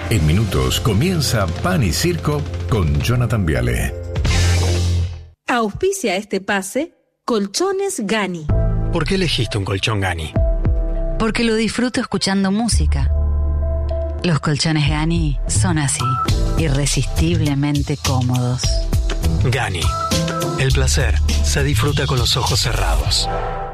En minutos comienza Pan y Circo con Jonathan Viale. Auspicia este pase Colchones Gani. ¿Por qué elegiste un colchón Gani? Porque lo disfruto escuchando música. Los colchones Gani son así, irresistiblemente cómodos. Gani. El placer se disfruta con los ojos cerrados.